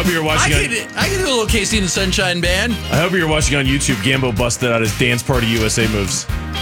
hope you're watching. I can do a little Casey and the Sunshine Band. I hope you're watching on YouTube. Gambo busted out his Dance Party USA moves.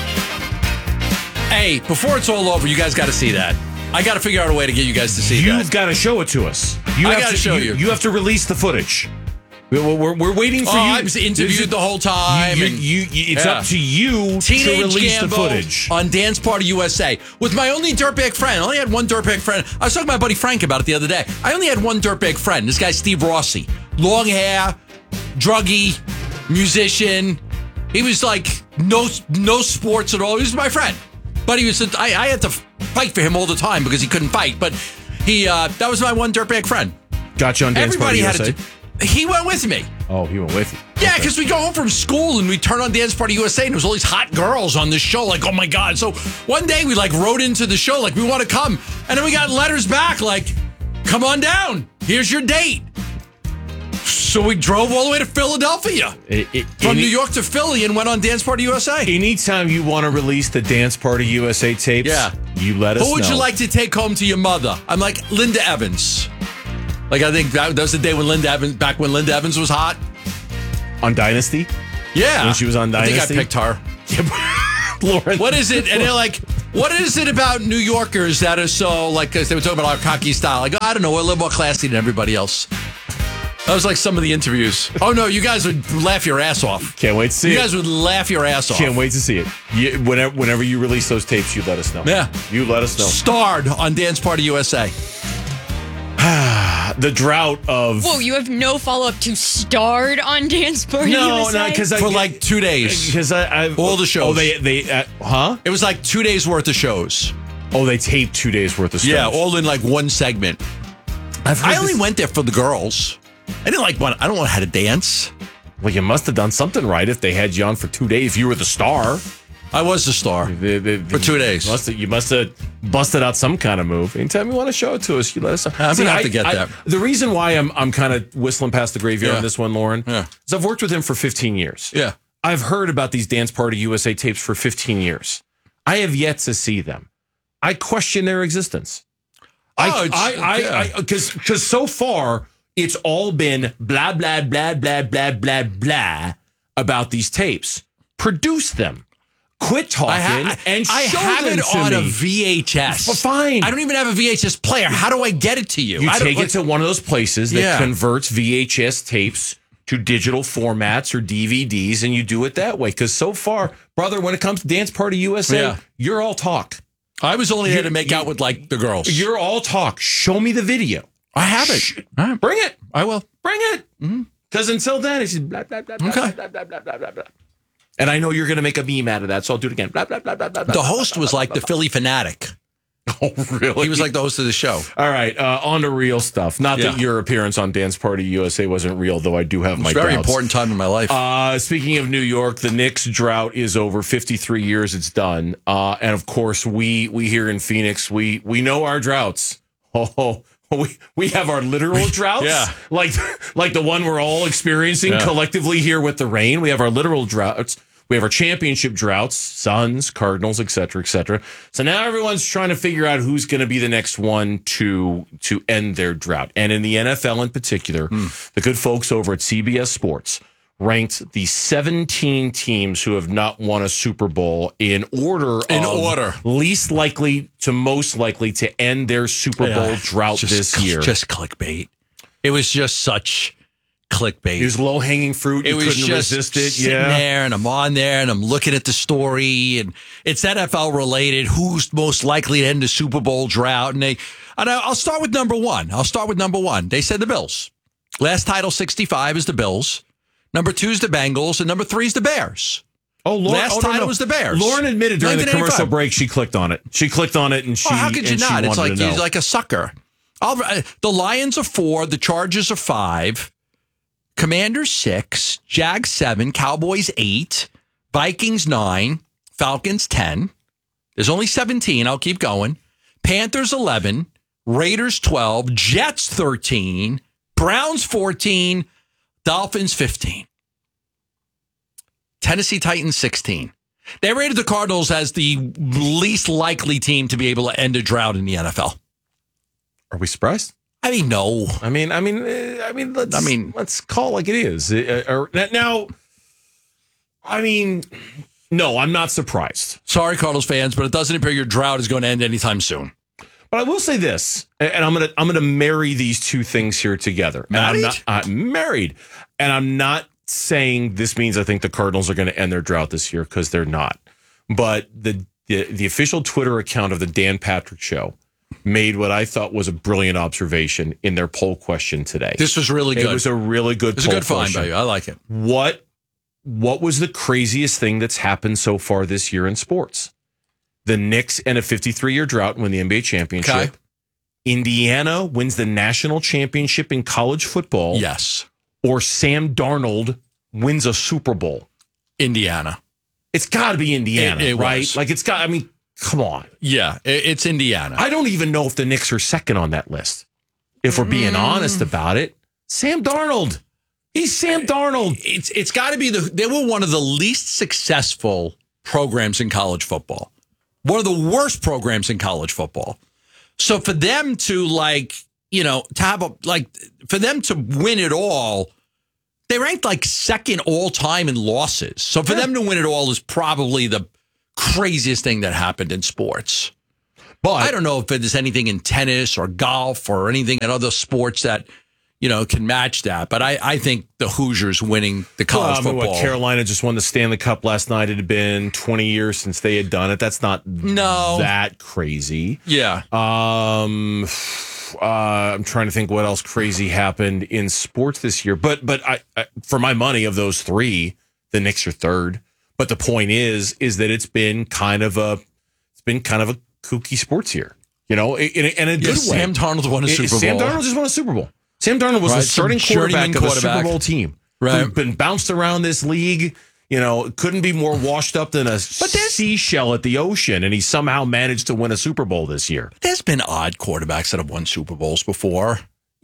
Hey, before it's all over, you guys got to see that. I got to figure out a way to get you guys to see that. You've got to show it to us. I got to show you. You have to release the footage. We're waiting for you. I was interviewed the whole time. It's up to you to release the footage. On Dance Party USA with my only dirtbag friend. I only had one dirtbag friend. I was talking to my buddy Frank about it the other day. I only had one dirtbag friend. This guy, Steve Rossi. Long hair, druggy, musician. He was like no sports at all. He was my friend. But he was. I had to fight for him all the time because he couldn't fight. But that was my one dirtbag friend. Got you on Dance Party USA? He went with me. Oh, he went with you. Yeah, because we go home from school and we turn on Dance Party USA and there was all these hot girls on this show. Like, oh my God. So one day we wrote into the show, like, we want to come. And then we got letters back like, come on down. Here's your date. So we drove all the way to Philadelphia. From New York to Philly and went on Dance Party USA. Anytime you want to release the Dance Party USA tapes, you let us know. Who would you like to take home to your mother? I'm like, Linda Evans. Like, I think that was the day when Linda Evans was hot. On Dynasty? Yeah. When she was on Dynasty? I think I picked her. Lauren. What is it? And they're like, what is it about New Yorkers that are so, like, they were talking about our cocky style. I go, I don't know, we're a little more classy than everybody else. That was like some of the interviews. Oh, no, you guys would laugh your ass off. Can't wait to see it. You guys would laugh your ass off. Can't wait to see it. Whenever you release those tapes, you let us know. Yeah. You let us know. Starred on Dance Party USA. The drought of... Whoa, you have no follow-up to starred on Dance Party USA? No, because for like 2 days. Because all the shows. Oh, they huh? It was like 2 days worth of shows. Oh, they taped 2 days worth of shows. Yeah, all in like one segment. I only went there for the girls. I didn't like one. I don't know how to dance. Well, you must have done something right if they had you on for 2 days. If you were the star. I was the star for 2 days. You must have busted out some kind of move. Anytime you want to show it to us, you let us know. I'm going to have to get that. The reason why I'm kind of whistling past the graveyard on this one, Lauren, is I've worked with him for 15 years. Yeah. I've heard about these Dance Party USA tapes for 15 years. I have yet to see them. I question their existence. Because so far, it's all been blah, blah, blah, blah, blah, blah, blah about these tapes. Produce them. Quit talking and show them to on me. a VHS. Fine. I don't even have a VHS player. How do I get it to you? You take it to one of those places that Yeah. converts VHS tapes to digital formats or DVDs, and you do it that way. Because so far, brother, when it comes to Dance Party USA, you're all talk. I was only there to make out with like the girls. You're all talk. Show me the video. I have it. Bring it. I will. Bring it. Because until then, it's just blah, blah, blah, blah, Okay. blah, blah, blah, blah, blah, blah. And I know you're going to make a meme out of that, so I'll do it again. Blah, blah, blah, blah, blah, The host was like the Philly fanatic. Oh, really? He was like the host of the show. All right, on to real stuff. Not that your appearance on Dance Party USA wasn't real, though I do have my doubts. It's a very important time in my life. Speaking of New York, the Knicks drought is over. 53 years it's done. And of course, we here in Phoenix, we know our droughts. We have our literal droughts, like the one we're all experiencing collectively here with the rain. We have our literal droughts. We have our championship droughts, Suns, Cardinals, et cetera, et cetera. So now everyone's trying to figure out who's going to be the next one to end their drought. And in the NFL in particular, the good folks over at CBS Sports ranked the 17 teams who have not won a Super Bowl in order least likely to most likely to end their Super Bowl drought this year. Just clickbait. It was just such clickbait. It was low-hanging fruit. You couldn't resist it. Sitting there, and I'm on there, and I'm looking at the story, and it's NFL related. Who's most likely to end the Super Bowl drought? And I'll start with number one. They said the Bills. Last title 65 is the Bills. Number 2 is the Bengals, and number 3 is the Bears. Oh, Lauren, last title was the Bears. Lauren admitted during the commercial break she clicked on it. And she how could you not? It's like you're like a sucker. The Lions are 4, the Chargers are 5, Commanders 6, Jags 7, Cowboys 8, Vikings 9, Falcons 10. There's only 17. I'll keep going. Panthers 11, Raiders 12, Jets 13, Browns 14, Dolphins 15. Tennessee Titans 16. They rated the Cardinals as the least likely team to be able to end a drought in the NFL. Are we surprised? I mean, no. Let's call it like it is. Now, I mean, no, I'm not surprised. Sorry, Cardinals fans, but it doesn't appear your drought is going to end anytime soon. But I will say this, and I'm gonna marry these two things here together. Married? And I'm married, and I'm not saying this means I think the Cardinals are going to end their drought this year, because they're not. But the official Twitter account of the Dan Patrick Show made what I thought was a brilliant observation in their poll question today. This was really good. It was a really good poll question. It's a good find by you. I like it. What was the craziest thing that's happened so far this year in sports? The Knicks end a 53-year drought and win the NBA championship. Okay. Indiana wins the national championship in college football. Yes. Or Sam Darnold wins a Super Bowl. Indiana. It's got to be Indiana, it right? Was. Like, it's got, I mean, come on. Yeah, it's Indiana. I don't even know if the Knicks are second on that list. If we're being honest about it. Sam Darnold. He's Sam Darnold. It's got to be they were one of the least successful programs in college football. One of the worst programs in college football. So for them to for them to win it all, they ranked like second all time in losses. So for them to win it all is probably the craziest thing that happened in sports. But I don't know if there's anything in tennis or golf or anything in other sports that, can match that. But I think the Hoosiers winning the college football. Carolina just won the Stanley Cup last night. It had been 20 years since they had done it. That's not that crazy. Yeah. I'm trying to think what else crazy happened in sports this year. But I for my money, of those three, the Knicks are third. But the point is that it's been kind of a kooky sports year, in a good way. Sam Darnold won a Super Bowl. Sam Darnold just won a Super Bowl. Sam Darnold was the starting quarterback of a Super Bowl team. Right. Who'd been bounced around this league. Couldn't be more washed up than a seashell at the ocean, and he somehow managed to win a Super Bowl this year. There's been odd quarterbacks that have won Super Bowls before.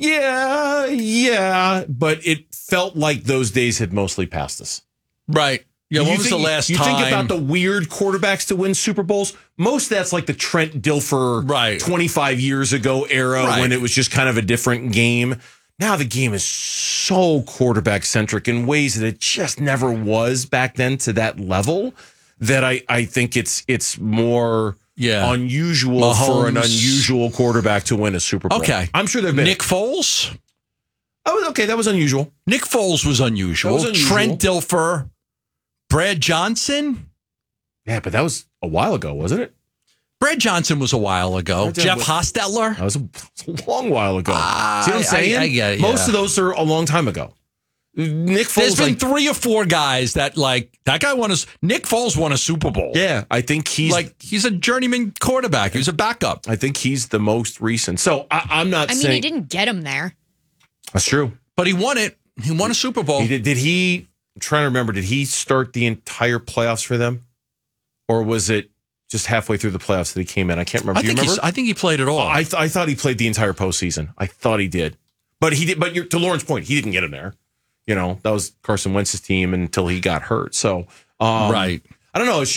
Yeah, but it felt like those days had mostly passed us. Right. Yeah, when was the last time? You think about the weird quarterbacks to win Super Bowls? Most of that's like the Trent Dilfer 25 years ago era when it was just kind of a different game. Now the game is so quarterback-centric in ways that it just never was back then to that level, that I think it's more unusual Mahomes. For an unusual quarterback to win a Super Bowl. Okay. I'm sure there have been. Nick Foles? Oh, okay, that was unusual. Nick Foles was unusual. Trent Dilfer. Brad Johnson? Yeah, but that was a while ago, wasn't it? Brad Johnson was a while ago. Jeff Hostetler? That was a long while ago. See what I'm saying? I get it, Most of those are a long time ago. Nick Foles. There's been 3 or 4 guys that that guy Nick Foles won a Super Bowl. Yeah, I think he's a journeyman quarterback. He was a backup. I think he's the most recent. So I'm not saying. He didn't get him there. That's true. But he won it. He won a Super Bowl. Did he? I'm trying to remember. Did he start the entire playoffs for them? Or was it just halfway through the playoffs that he came in? I can't remember. Do you remember? I think he played it all. I thought he played the entire postseason. I thought he did. But he did. But to Lauren's point, he didn't get him there. That was Carson Wentz's team until he got hurt. So, right. I don't know.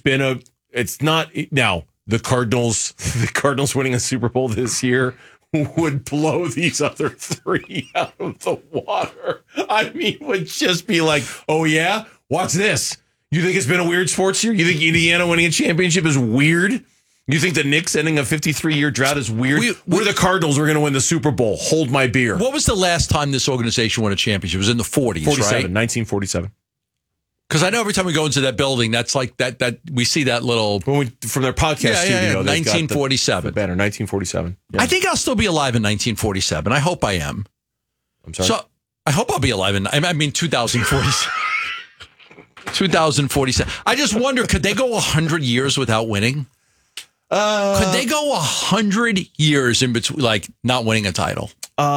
It's not now the Cardinals winning a Super Bowl this year would blow these other 3 out of the water. I mean, would just be like, oh yeah, watch this. You think it's been a weird sports year? You think Indiana winning a championship is weird? You think the Knicks ending a 53-year drought is weird? We're the Cardinals. We're going to win the Super Bowl. Hold my beer. What was the last time this organization won a championship? It was in the 40s, 47, right? 1947. Because I know every time we go into that building, that's like that we see that little from their podcast studio. 1947. The banner, 1947. Yeah. I think I'll still be alive in 1947. I hope I am. I'm sorry. So I hope I'll be alive in 2047. 2047. I just wonder, could they go 100 years without winning? Could they go 100 years in between, not winning a title?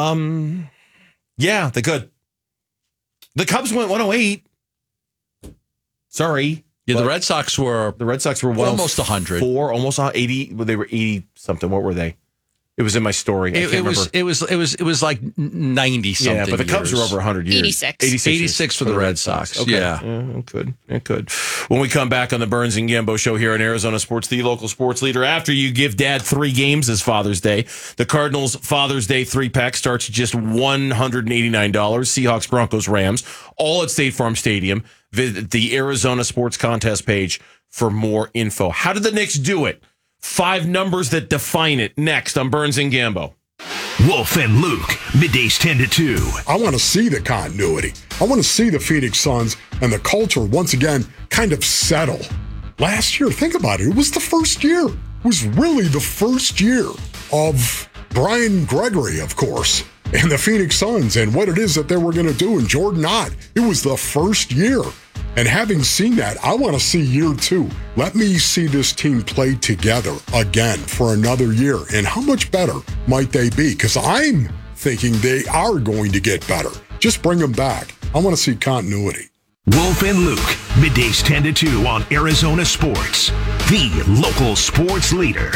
Yeah, they could. The Cubs went 108. Sorry. Yeah, the Red Sox were almost 100. Almost 80. They were 80 something. What were they? It was in my story. It was like 90 something. Yeah, but the Cubs are over 100 years. 86 for the Red Sox. Okay. Yeah. It could. When we come back on the Burns and Gambo show here on Arizona Sports, the local sports leader, after you give Dad 3 games this Father's Day, the Cardinals Father's Day 3-pack starts at just $189. Seahawks, Broncos, Rams, all at State Farm Stadium. Visit the Arizona Sports Contest page for more info. How did the Knicks do it? 5 numbers that define it. Next on Burns and Gambo. Wolf and Luke, middays 10 to 2. I want to see the continuity. I want to see the Phoenix Suns and the culture once again kind of settle. Last year, think about it. It was the first year. It was really the first year of Brian Gregory, of course, and the Phoenix Suns and what it is that they were going to do. And Jordan Ott, it was the first year. And having seen that, I want to see year 2. Let me see this team play together again for another year. And how much better might they be? Because I'm thinking they are going to get better. Just bring them back. I want to see continuity. Wolf and Luke, middays 10 to 2 on Arizona Sports, the local sports leader.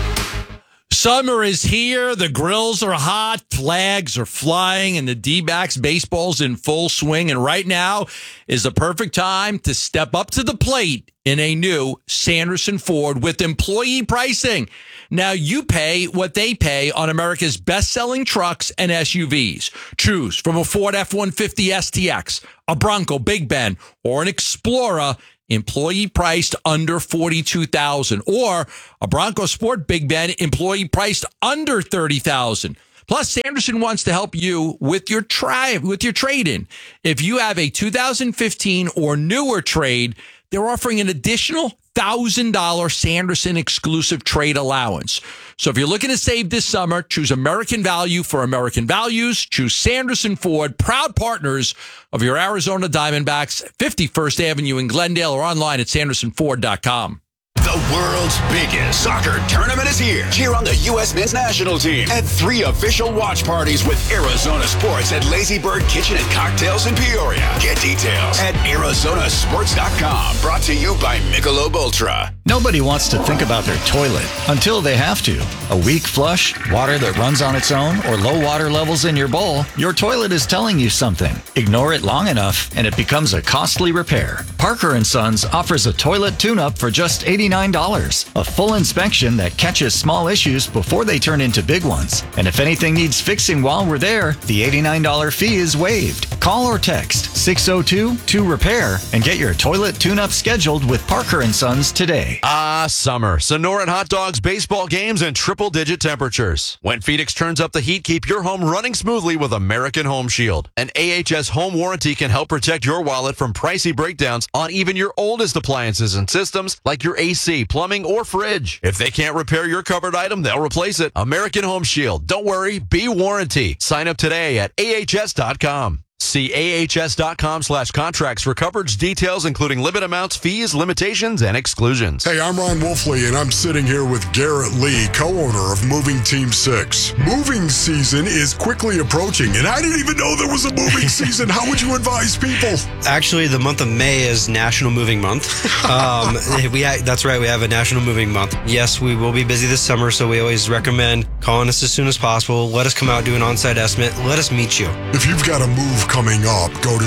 Summer is here. The grills are hot. Flags are flying, and the D-backs baseball's in full swing. And right now is the perfect time to step up to the plate in a new Sanderson Ford with employee pricing. Now you pay what they pay on America's best-selling trucks and SUVs. Choose from a Ford F-150 STX, a Bronco Big Bend, or an Explorer, employee priced under $42,000, or a Bronco Sport Big Bend, employee priced under $30,000. Plus, Sanderson wants to help you with your trade-in. If you have a 2015 or newer trade, they're offering an additional $1,000 Sanderson exclusive trade allowance. So if you're looking to save this summer, choose American value for American values. Choose Sanderson Ford, proud partners of your Arizona Diamondbacks, 51st Avenue in Glendale, or online at sandersonford.com. The world's biggest soccer tournament is here. Cheer on the U.S. men's national team at 3 official watch parties with Arizona Sports at Lazy Bird Kitchen and Cocktails in Peoria. Get details at arizonasports.com. Brought to you by Michelob Ultra. Nobody wants to think about their toilet until they have to. A weak flush, water that runs on its own, or low water levels in your bowl, your toilet is telling you something. Ignore it long enough, and it becomes a costly repair. Parker & Sons offers a toilet tune-up for just $89. A full inspection that catches small issues before they turn into big ones. And if anything needs fixing while we're there, the $89 fee is waived. Call or text 602-2REPAIR and get your toilet tune-up scheduled with Parker & Sons today. Summer. Sonoran hot dogs, baseball games, and triple-digit temperatures. When Phoenix turns up the heat, keep your home running smoothly with American Home Shield. An AHS home warranty can help protect your wallet from pricey breakdowns on even your oldest appliances and systems like your AC, plumbing, or fridge. If they can't repair your covered item, they'll replace it. American Home Shield. Don't worry, be warranty. Sign up today at ahs.com. See ahs.com/contracts for coverage details, including limit amounts, fees, limitations, and exclusions. Hey, I'm Ron Wolfley, and I'm sitting here with Garrett Lee, co-owner of Moving Team 6. Moving season is quickly approaching, and I didn't even know there was a moving season. How would you advise people? Actually, the month of May is National Moving Month. That's right, we have a National Moving Month. Yes, we will be busy this summer, so we always recommend calling us as soon as possible. Let us come out, do an on-site estimate. Let us meet you. If you've got a move coming up, go to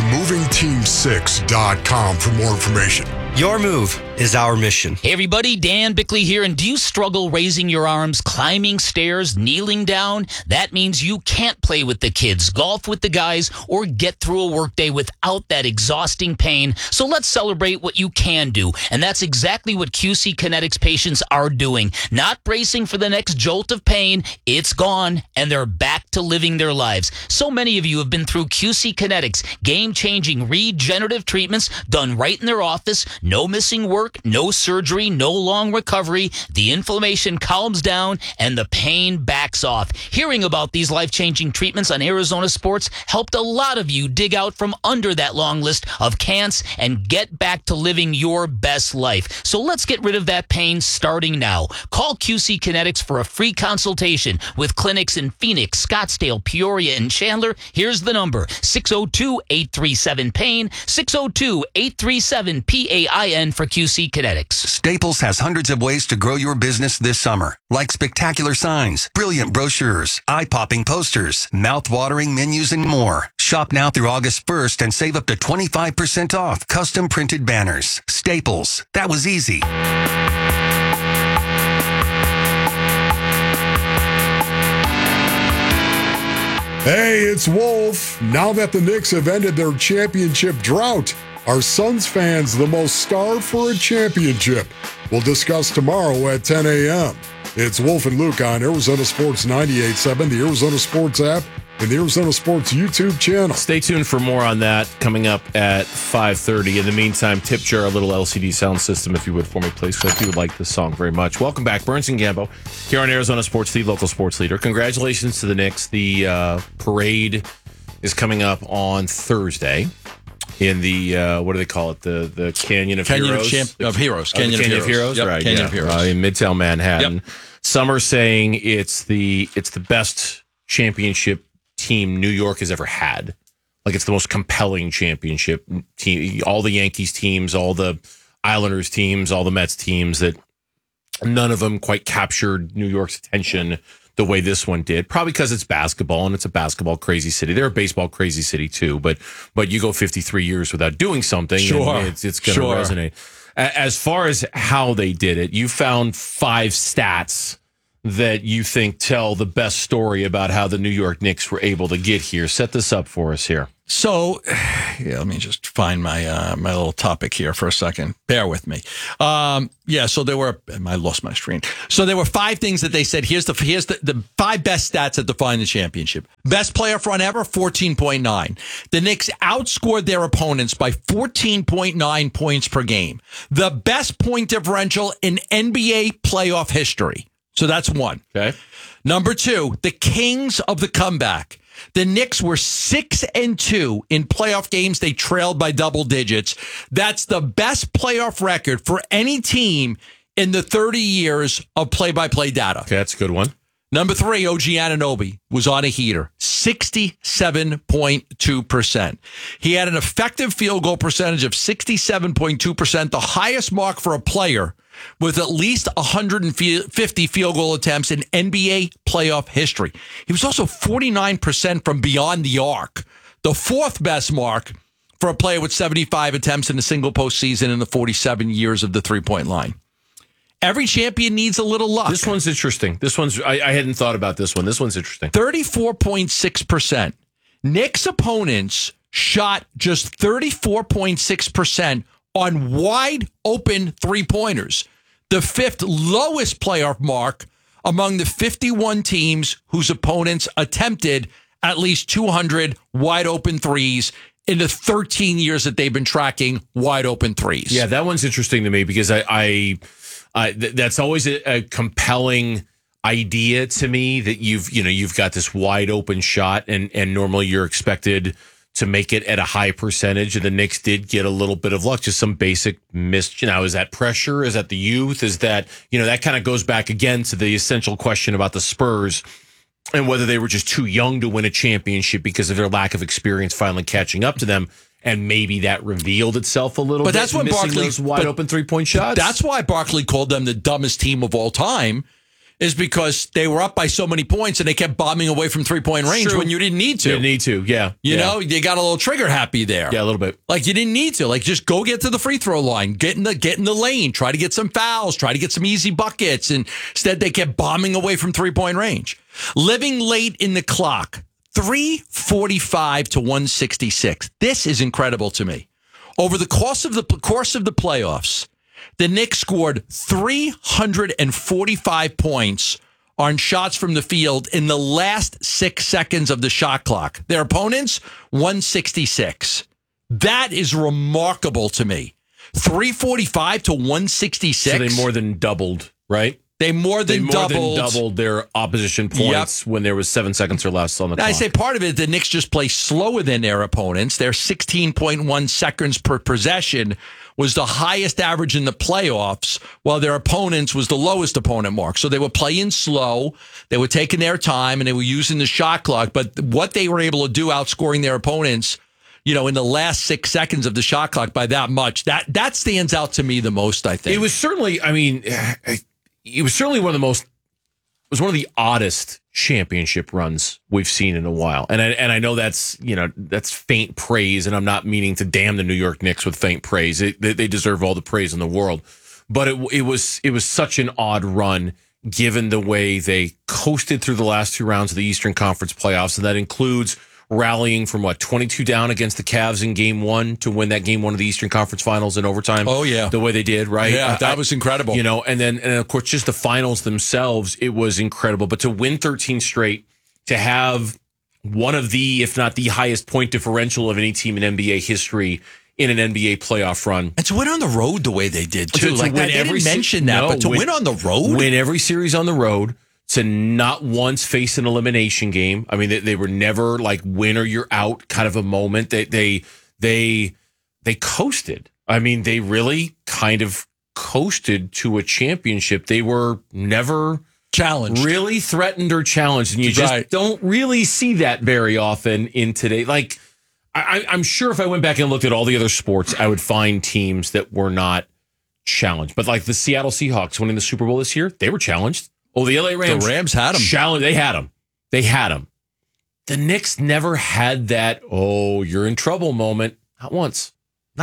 movingteam6.com for more information. Your move is our mission. Hey everybody, Dan Bickley here, and do you struggle raising your arms, climbing stairs, kneeling down? That means you can't play with the kids, golf with the guys, or get through a workday without that exhausting pain. So let's celebrate what you can do, and that's exactly what QC Kinetics patients are doing. Not bracing for the next jolt of pain, it's gone, and they're back to living their lives. So many of you have been through QC Kinetics, game-changing regenerative treatments done right in their office. No missing work, no surgery, no long recovery. The inflammation calms down and the pain backs off. Hearing about these life-changing treatments on Arizona Sports helped a lot of you dig out from under that long list of can'ts and get back to living your best life. So let's get rid of that pain starting now. Call QC Kinetics for a free consultation with clinics in Phoenix, Scottsdale, Peoria, and Chandler. Here's the number, 602-837-PAIN, 602-837-PAIN for QC QC Kinetics. Staples has hundreds of ways to grow your business this summer, like spectacular signs, brilliant brochures, eye-popping posters, mouth-watering menus, and more. Shop now through August 1st and save up to 25% off custom printed banners. Staples. That was easy. Hey, it's Wolf. Now that the Knicks have ended their championship drought, are Suns fans the most starved for a championship? We'll discuss tomorrow at 10 a.m. It's Wolf and Luke on Arizona Sports 98.7, the Arizona Sports app, and the Arizona Sports YouTube channel. Stay tuned for more on that coming up at 5:30. In the meantime, tip jar a little LCD sound system, if you would, for me, please. So if you would like this song very much. Welcome back, Burns and Gambo, here on Arizona Sports, the local sports leader. Congratulations to the Knicks. The parade is coming up on Thursday in the, what do they call it? The Canyon of Heroes? Canyon of Heroes. Canyon of Heroes, yep, right. Canyon of Heroes. In Midtown Manhattan. Yep. Some are saying it's the best championship team New York has ever had. Like, it's the most compelling championship team. All the Yankees teams, all the Islanders teams, all the Mets teams, that none of them quite captured New York's attention the way this one did. Probably because it's basketball, and it's a basketball crazy city. They're a baseball crazy city too, but you go 53 years without doing something, sure, and it's going to resonate. As far as how they did it, you found 5 stats that you think tell the best story about how the New York Knicks were able to get here. Set this up for us here. So, yeah, let me just find my my little topic here for a second. Bear with me. So there were, I lost my screen. So there were 5 things that they said, here's the 5 best stats that define the championship. Best playoff run ever, 14.9. The Knicks outscored their opponents by 14.9 points per game. The best point differential in NBA playoff history. So that's 1. Okay. Number 2, the kings of the comeback. The Knicks were 6-2 in playoff games they trailed by double digits. That's the best playoff record for any team in the 30 years of play-by-play data. Okay, that's a good one. Number 3, OG Anunoby was on a heater, 67.2%. He had an effective field goal percentage of 67.2%, the highest mark for a player with at least 150 field goal attempts in NBA playoff history. He was also 49% from beyond the arc, the 4th best mark for a player with 75 attempts in a single postseason in the 47 years of the three-point line. Every champion needs a little luck. This one's interesting. I hadn't thought about this one. This one's interesting. 34.6%. Knicks opponents shot just 34.6% on wide open three-pointers, the 5th lowest playoff mark among the 51 teams whose opponents attempted at least 200 wide open threes in the 13 years that they've been tracking wide open threes. Yeah, that one's interesting to me because that's always a compelling idea to me, that you've got this wide open shot, and normally you're expected to make it at a high percentage, and the Knicks did get a little bit of luck, just some basic miss. Is that pressure? Is that the youth? Is that, that kind of goes back again to the essential question about the Spurs and whether they were just too young to win a championship because of their lack of experience finally catching up to them. And maybe that revealed itself a little bit. But that's when Barkley, those wide open 3-point shots. That's why Barkley called them the dumbest team of all time, is because they were up by so many points and they kept bombing away from 3-point range when you didn't need to. You didn't need to, yeah. You know, you got a little trigger happy there. Yeah, a little bit. Like, you didn't need to. Like, just go get to the free throw line, get in the lane, try to get some fouls, try to get some easy buckets. And instead, they kept bombing away from 3-point range. Living late in the clock, 345 to 166. This is incredible to me. Over the course of the playoffs, the Knicks scored 345 points on shots from the field in the last 6 seconds of the shot clock. Their opponents, 166. That is remarkable to me. 345 to 166. So they more than doubled, right? They more than doubled their opposition points when there was 7 seconds or less on the clock. I say part of it, the Knicks just play slower than their opponents. Their 16.1 seconds per possession was the highest average in the playoffs, while their opponents was the lowest opponent mark. So they were playing slow, they were taking their time, and they were using the shot clock. But what they were able to do outscoring their opponents in the last 6 seconds of the shot clock by that much. That stands out to me the most, I think. It was certainly, it was certainly one of the oddest championship runs we've seen in a while. And I know that's faint praise, and I'm not meaning to damn the New York Knicks with faint praise. They deserve all the praise in the world. But it was such an odd run given the way they coasted through the last 2 rounds of the Eastern Conference playoffs, and that includes rallying from 22 down against the Cavs in game 1 to win that game 1 of the Eastern Conference Finals in overtime. Oh yeah, the way they did, right? Yeah, that was incredible. And of course just the finals themselves, it was incredible. But to win 13 straight, to have one of the, if not the highest point differential of any team in NBA history in an NBA playoff run, and to win on the road the way they did too. Like they didn't mention that, but to win on the road, win every series on the road. To not once face an elimination game. I mean, they were never like win or you're out kind of a moment. They coasted. I mean, they really kind of coasted to a championship. They were never challenged, really threatened or challenged, and you just don't really see that very often in today. Like, I'm sure if I went back and looked at all the other sports, I would find teams that were not challenged. But like the Seattle Seahawks winning the Super Bowl this year, they were challenged. Oh, the LA Rams. The Rams had them. They had them. The Knicks never had that, oh, you're in trouble moment. Not once.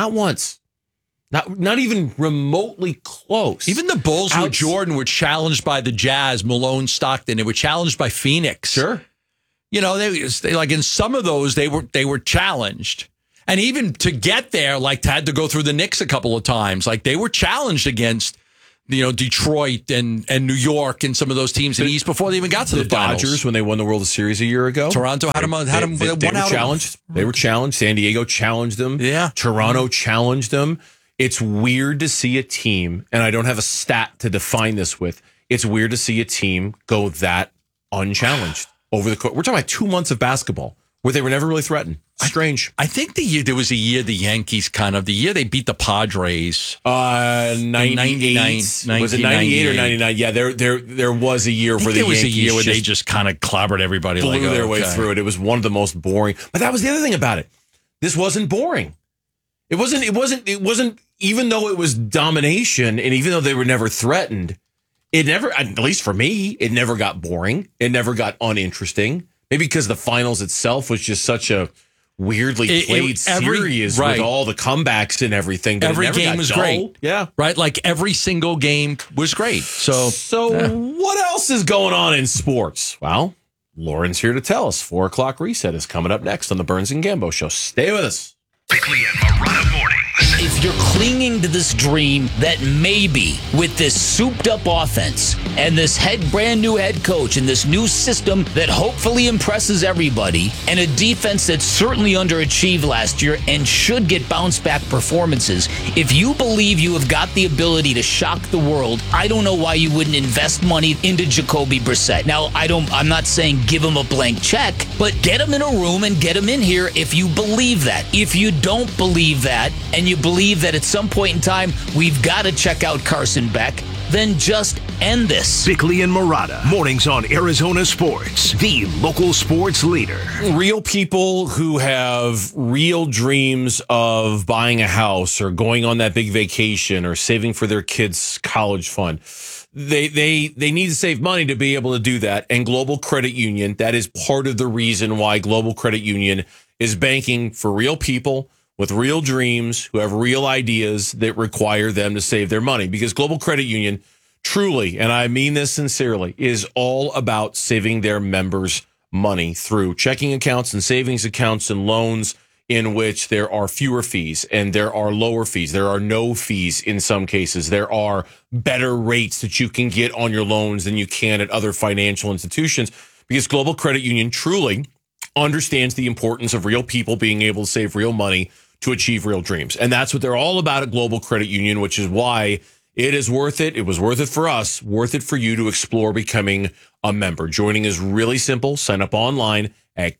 Not even remotely close. Even the Bulls with Jordan were challenged by the Jazz, Malone, Stockton. They were challenged by Phoenix. Sure. They like in some of those, they were challenged. And even to get there, like had to go through the Knicks a couple of times. Like they were challenged against Detroit and New York and some of those teams in the East before they even got to the finals. Dodgers, when they won the World Series a year ago. Toronto had them they were challenged. They were challenged. San Diego challenged them. Yeah. Toronto challenged them. It's weird to see a team, and I don't have a stat to define this with, it's weird to see a team go that unchallenged over the course. We're talking about 2 months of basketball where they were never really threatened. Strange. I think there was a year the Yankees the year they beat the Padres. 98. Was it 98 or 99? Yeah, there was a year where the Yankees was a year where they just kind of clobbered everybody, blew their way through it. It was one of the most boring. But that was the other thing about it. This wasn't boring. It wasn't. Even though it was domination, and even though they were never threatened, it never. At least for me, it never got boring. It never got uninteresting. Maybe because the finals itself was just such a weirdly played series with all the comebacks and everything. Every game was great. Yeah. Right? Like every single game was great. So what else is going on in sports? Well, Lauren's here to tell us. 4 o'clock reset is coming up next on the Burns and Gambo Show. Stay with us. Bickley and Marotta mornings. If you're clinging to this dream that maybe with this souped up offense and this brand new head coach and this new system that hopefully impresses everybody and a defense that certainly underachieved last year and should get bounce back performances, if you believe you have got the ability to shock the world, I don't know why you wouldn't invest money into Jacoby Brissett. Now, I'm not saying give him a blank check, but get him in a room and get him in here if you believe that. If you don't believe that and you believe that at some point in time we've got to check out Carson Beck, then just end this. Bickley and Marotta, mornings on Arizona Sports, the local sports leader. Real people who have real dreams of buying a house or going on that big vacation or saving for their kids' college fund. They need to save money to be able to do that. And Global Credit Union, that is part of the reason why Global Credit Union is banking for real people with real dreams who have real ideas that require them to save their money. Because Global Credit Union truly, and I mean this sincerely, is all about saving their members money through checking accounts and savings accounts and loans in which there are fewer fees and there are lower fees. There are no fees in some cases. There are better rates that you can get on your loans than you can at other financial institutions, because Global Credit Union truly understands the importance of real people being able to save real money to achieve real dreams. And that's what they're all about at Global Credit Union, which is why it is worth it. It was worth it for us, worth it for you to explore becoming a member. Joining is really simple. Sign up online at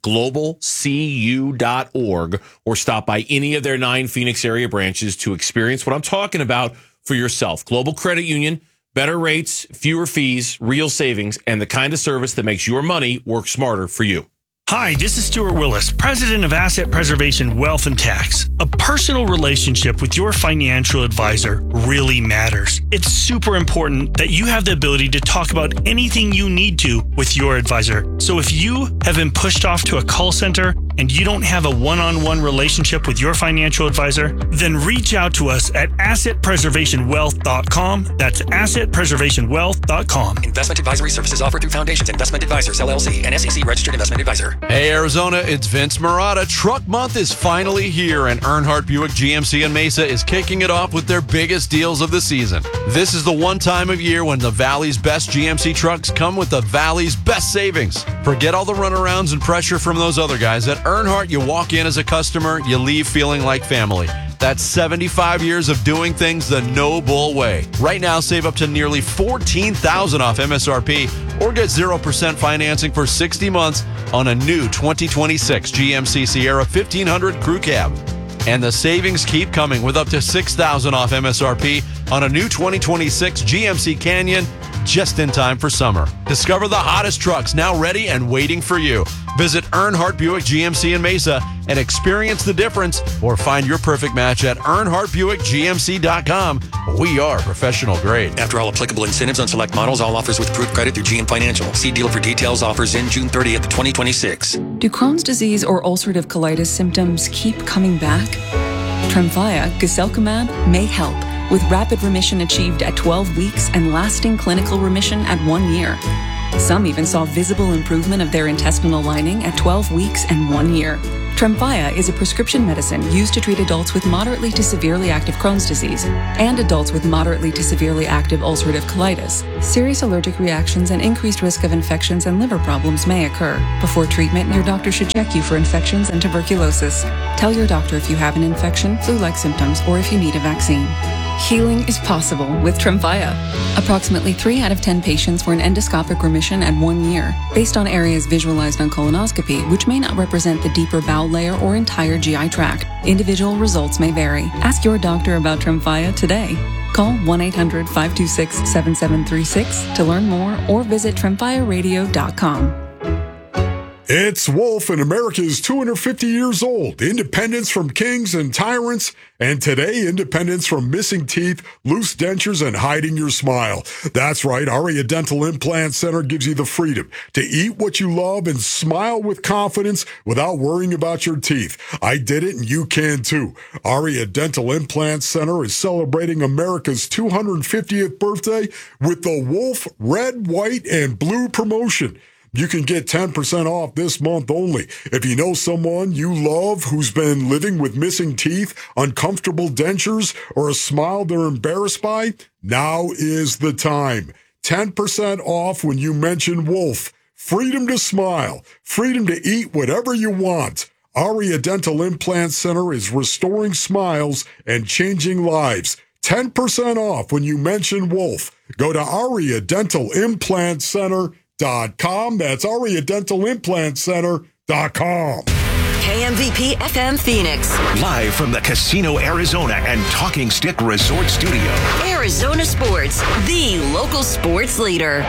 globalcu.org or stop by any of their 9 Phoenix area branches to experience what I'm talking about for yourself. Global Credit Union, better rates, fewer fees, real savings, and the kind of service that makes your money work smarter for you. Hi, this is Stuart Willis, president of Asset Preservation Wealth and Tax. A personal relationship with your financial advisor really matters. It's super important that you have the ability to talk about anything you need to with your advisor. So if you have been pushed off to a call center and you don't have a one-on-one relationship with your financial advisor, then reach out to us at assetpreservationwealth.com. That's assetpreservationwealth.com. Investment advisory services offered through Foundations Investment Advisors, LLC, an SEC registered investment advisor. Hey, Arizona, it's Vince Marotta. Truck Month is finally here, and Earnhardt Buick GMC in Mesa is kicking it off with their biggest deals of the season. This is the one time of year when the Valley's best GMC trucks come with the Valley's best savings. Forget all the runarounds and pressure from those other guys. At Earnhardt, you walk in as a customer, you leave feeling like family. That's 75 years of doing things the no bull way. Right now, save up to nearly $14,000 off MSRP or get 0% financing for 60 months on a new 2026 GMC Sierra 1500 Crew Cab. And the savings keep coming with up to $6,000 off MSRP on a new 2026 GMC Canyon just in time for summer. Discover the hottest trucks now ready and waiting for you. Visit Earnhardt Buick GMC in Mesa and experience the difference, or find your perfect match at EarnhardtBuickGMC.com. We are professional grade. After all applicable incentives on select models, all offers with approved credit through GM Financial. See dealer for details. Offers in June 30th, 2026. Do Crohn's disease or ulcerative colitis symptoms keep coming back? Tremfya, guselkumab, may help, with rapid remission achieved at 12 weeks and lasting clinical remission at 1 year. Some even saw visible improvement of their intestinal lining at 12 weeks and 1 year. Tremfya is a prescription medicine used to treat adults with moderately to severely active Crohn's disease and adults with moderately to severely active ulcerative colitis. Serious allergic reactions and increased risk of infections and liver problems may occur. Before treatment, your doctor should check you for infections and tuberculosis. Tell your doctor if you have an infection, flu-like symptoms, or if you need a vaccine. Healing is possible with Tremfya. Approximately 3 out of 10 patients were in endoscopic remission at 1 year, based on areas visualized on colonoscopy, which may not represent the deeper bowel layer or entire GI tract. Individual results may vary. Ask your doctor about Tremfya today. Call 1-800-526-7736 to learn more or visit TremfyaRadio.com. It's Wolf, and America is 250 years old. Independence from kings and tyrants, and today, independence from missing teeth, loose dentures, and hiding your smile. That's right, Aria Dental Implant Center gives you the freedom to eat what you love and smile with confidence without worrying about your teeth. I did it, and you can too. Aria Dental Implant Center is celebrating America's 250th birthday with the Wolf Red, White, and Blue promotion. You can get 10% off this month only. If you know someone you love who's been living with missing teeth, uncomfortable dentures, or a smile they're embarrassed by, now is the time. 10% off when you mention Wolf. Freedom to smile. Freedom to eat whatever you want. Aria Dental Implant Center is restoring smiles and changing lives. 10% off when you mention Wolf. Go to AriaDentalImplantCenter.com. That's AriaDentalImplantCenter.com. KMVP FM Phoenix. Live from the Casino Arizona and Talking Stick Resort Studio. Arizona Sports, the local sports leader.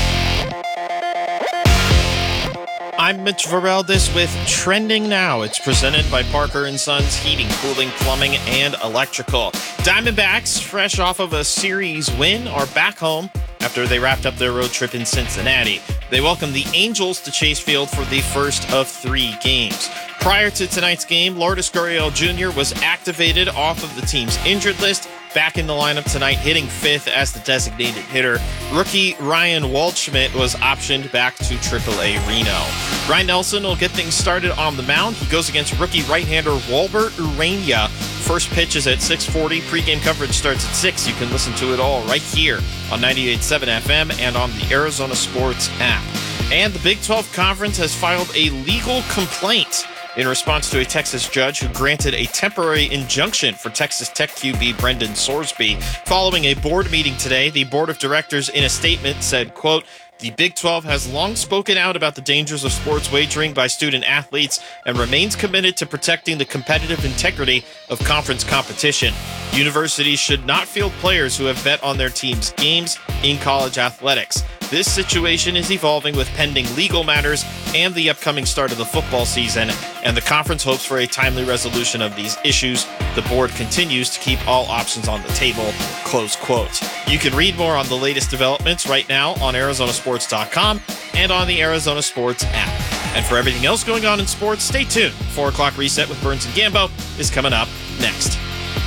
I'm Mitch Vareldes with Trending Now. It's presented by Parker & Sons Heating, Cooling, Plumbing, and Electrical. Diamondbacks, fresh off of a series win, are back home after they wrapped up their road trip in Cincinnati. They welcomed the Angels to Chase Field for the first of 3 games. Prior to tonight's game, Lourdes Gurriel Jr. was activated off of the team's injured list, back in the lineup tonight, hitting 5th as the designated hitter. Rookie Ryan Waldschmidt was optioned back to AAA Reno. Ryan Nelson will get things started on the mound. He goes against rookie right-hander Walbert Urania. First pitch is at 6:40. Pre-game coverage starts at 6. You can listen to it all right here on 98.7 FM and on the Arizona Sports app. And the Big 12 Conference has filed a legal complaint in response to a Texas judge who granted a temporary injunction for Texas Tech QB Brendan Sorsby. Following a board meeting today, the board of directors in a statement said, quote, "The Big 12 has long spoken out about the dangers of sports wagering by student athletes and remains committed to protecting the competitive integrity of conference competition. Universities should not field players who have bet on their team's games in college athletics. this situation is evolving with pending legal matters and the upcoming start of the football season, and the conference hopes for a timely resolution of these issues. The board continues to keep all options on the table, close quote. You can read more on the latest developments right now on ArizonaSports.com and on the Arizona Sports app. And for everything else going on in sports, stay tuned. 4 o'clock reset with Burns and Gambo is coming up next.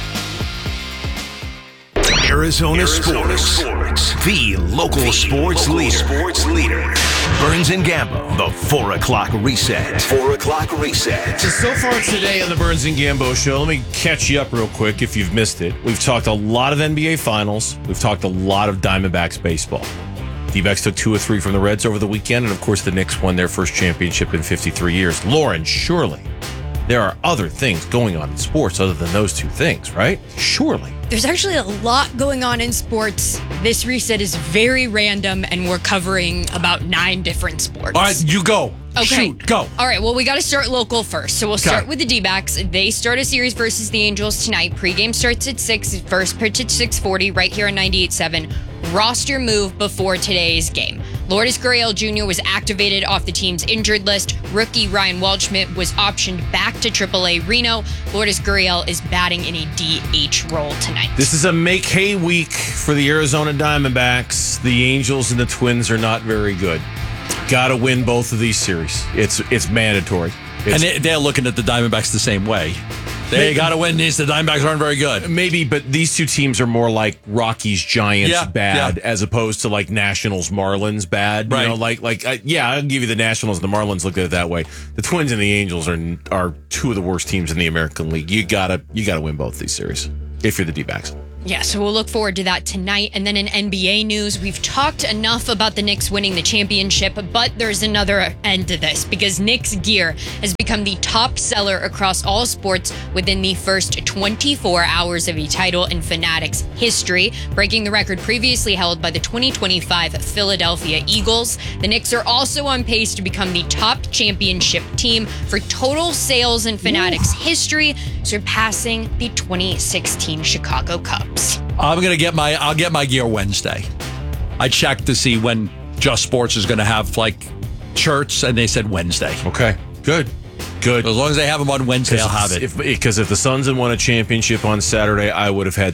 Arizona Sports, the local sports leader. Burns and Gambo, the 4 o'clock reset. 4 o'clock reset. So far today on the Burns and Gambo show, let me catch you up real quick if you've missed it. We've talked a lot of NBA Finals. We've talked a lot of Diamondbacks baseball. D-backs took 2 or 3 from the Reds over the weekend, and of course the Knicks won their first championship in 53 years. Lauren, surely there are other things going on in sports other than those 2 things, right? Surely. There's actually a lot going on in sports. This reset is very random, and we're covering about 9 different sports. All right, you go. Okay. Shoot, go. All right, well, we got to start local first. So we'll start with the D-backs. They start a series versus the Angels tonight. Pre-game starts at 6, first pitch at 6:40, right here on 98.7. Roster move before today's game. Lourdes Gurriel Jr. was activated off the team's injured list. Rookie Ryan Waldschmidt was optioned back to AAA Reno. Lourdes Gurriel is batting in a DH role tonight. This is a make hay week for the Arizona Diamondbacks. The Angels and the Twins are not very good. Got to win both of these series. It's mandatory. And they're looking at the Diamondbacks the same way. They got to win these. The Diamondbacks aren't very good. Maybe, but these 2 teams are more like Rockies Giants bad as opposed to like Nationals Marlins bad. Right. You know, I'll give you the Nationals and the Marlins. Look at it that way. The Twins and the Angels are 2 of the worst teams in the American League. You gotta win both these series if you're the D-backs. Yeah, so we'll look forward to that tonight. And then in NBA news, we've talked enough about the Knicks winning the championship, but there's another end to this because Knicks gear has become the top seller across all sports within the first 24 hours of a title in Fanatics history, breaking the record previously held by the 2025 Philadelphia Eagles. The Knicks are also on pace to become the top championship team for total sales in Fanatics history, surpassing the 2016 Chicago Cubs. I'll get my gear Wednesday. I checked to see when Just Sports is going to have like shirts, and they said Wednesday. Okay, good. As long as they have them on Wednesday, I'll have it. Because if the Suns had won a championship on Saturday, I would have had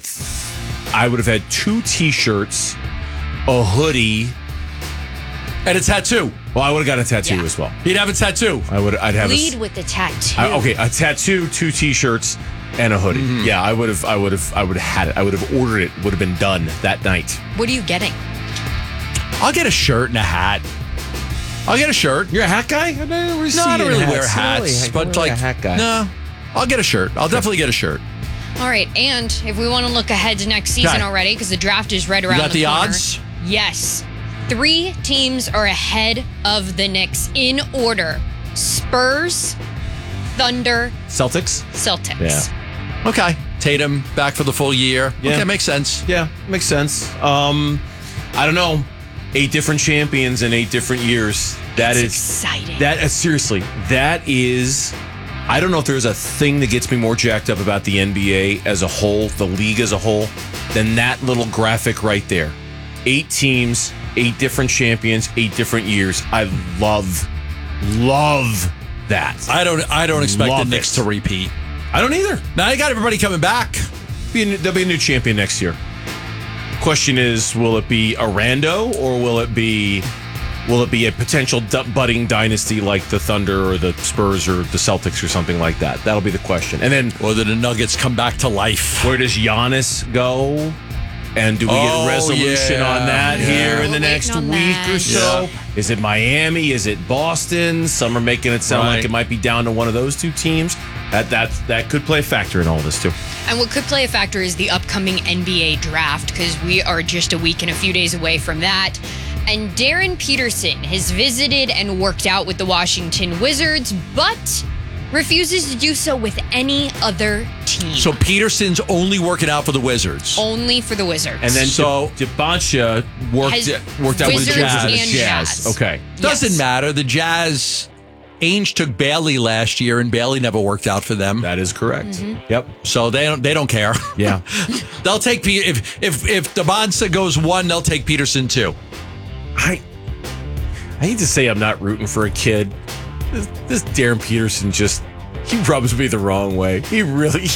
2 T-shirts, a hoodie, and a tattoo. Well, I would have got a tattoo as well. He'd have a tattoo. I'd have lead with the tattoo. A tattoo, 2 T-shirts, and a hoodie. Mm-hmm. Yeah, I would have had it. I would have ordered it. Would have been done that night. What are you getting? I'll get a shirt and a hat. I'll get a shirt. You're a hat guy? I don't really wear hats, but like a hat guy. No, I'll get a shirt. I'll definitely get a shirt. All right, and if we want to look ahead to next season already, because the draft is right around the corner. You got the odds? Yes. 3 teams are ahead of the Knicks in order: Spurs, Thunder, Celtics. Yeah. Okay. Tatum back for the full year. Yeah. Okay, makes sense. Yeah, makes sense. I don't know. 8 different champions in 8 different years. That's exciting. Seriously, that is. I don't know if there's a thing that gets me more jacked up about the NBA as a whole, the league as a whole, than that little graphic right there. 8 teams, 8 different champions, 8 different years. I love that. I don't expect the Knicks to repeat. I don't either. Now you got everybody coming back. There'll be a new champion next year. Question is, will it be Arando or will it be a potential budding dynasty like the Thunder or the Spurs or the Celtics or something like that? That'll be the question. And then, or do the Nuggets come back to life? Where does Giannis go? And do we get a resolution on that here in the next week or so? Yeah. Is it Miami? Is it Boston? Some are making it sound like it might be down to one of those 2 teams. That could play a factor in all this too. And what could play a factor is the upcoming NBA draft, because we are just a week and a few days away from that. And Darren Peterson has visited and worked out with the Washington Wizards, but refuses to do so with any other team. So Peterson's only working out for the Wizards. Only for the Wizards. And then Debancha worked out with the Jazz. Okay. Doesn't matter. The Jazz, Ainge took Bailey last year, and Bailey never worked out for them. That is correct. Mm-hmm. Yep. So they don't care. Yeah. They'll take if Debancha goes 1, they'll take Peterson 2. I hate to say I'm not rooting for a kid. This Darren Peterson he rubs me the wrong way. He really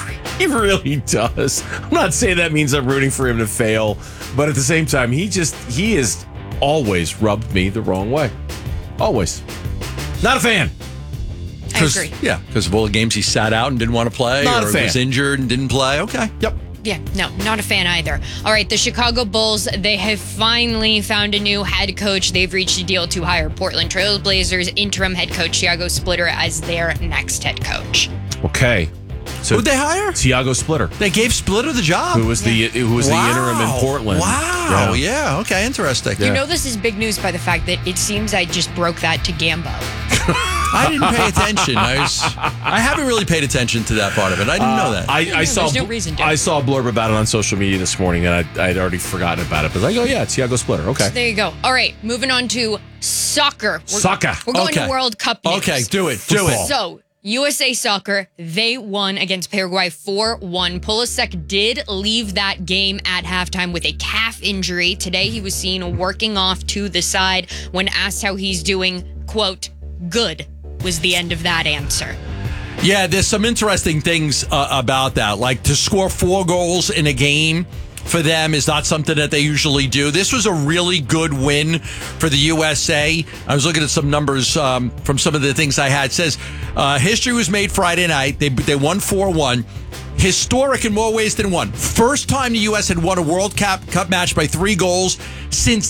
does. I'm not saying that means I'm rooting for him to fail, but at the same time, he has always rubbed me the wrong way. Always. Not a fan. I agree. Yeah, because of all the games he sat out and didn't want to play, Not a fan. Was injured and didn't play. Okay. Yep. Yeah, no, not a fan either. All right, the Chicago Bulls, they have finally found a new head coach. They've reached a deal to hire Portland Trail Blazers interim head coach Thiago Splitter as their next head coach. Okay. So who'd they hire? Thiago Splitter. They gave Splitter the job. Who was the interim in Portland. Wow. Yeah. Okay, interesting. You know this is big news by the fact that it seems I just broke that to Gambo. I didn't pay attention. I haven't really paid attention to that part of it. I didn't know that. I saw. There's no reason to. I saw a blurb about it on social media this morning, and I'd already forgotten about it. But I was like, oh yeah, it's Thiago Splitter. Okay. So there you go. All right, moving on to soccer. We're going to World Cup news. Okay, do it. Do it. So USA Soccer, they won against Paraguay 4-1. Pulisic did leave that game at halftime with a calf injury. Today he was seen working off to the side. When asked how he's doing, quote, good was the end of that answer. Yeah, there's some interesting things about that. Like to score 4 goals in a game for them is not something that they usually do. This was a really good win for the USA. I was looking at some numbers from some of the things I had. It says history was made Friday night. They won 4-1. Historic in more ways than one. First time the U.S. had won a World Cup match by 3 goals since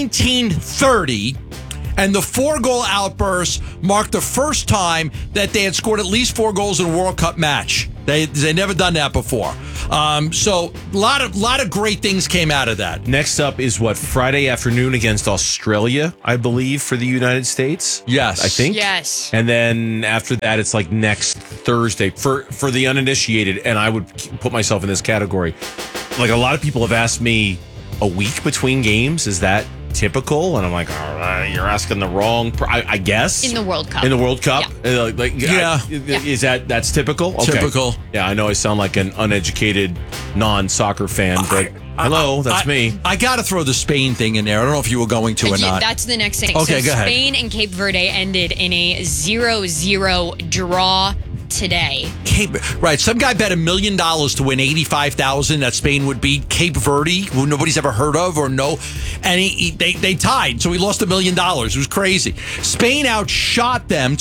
1930. And the 4-goal outburst marked the first time that they had scored at least 4 goals in a World Cup match. They never done that before. So a lot of great things came out of that. Next up is Friday afternoon against Australia, I believe, for the United States. Yes, I think. Yes. And then after that, it's like next Thursday for the uninitiated. And I would put myself in this category. Like a lot of people have asked me, a week between games, is that typical? And I'm like, you're asking the wrong. I guess in the World Cup. In the World Cup, yeah. Is that's typical? Okay. Typical. Yeah, I know I sound like an uneducated non-soccer fan, but hello, that's me. I got to throw the Spain thing in there. I don't know if you were going to or not. That's the next thing. Okay, so go ahead. Spain and Cape Verde ended in a 0-0 draw today. Right. Some guy bet $1 million to win $85,000 that Spain would beat Cape Verde, who nobody's ever heard of or know. And they tied, so he lost $1 million. It was crazy. Spain outshot them